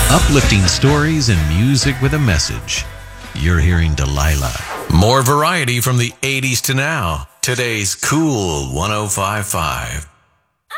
Uplifting stories and music with a message. You're hearing Delilah. More variety from the 80s to now. Today's Cool 105.5.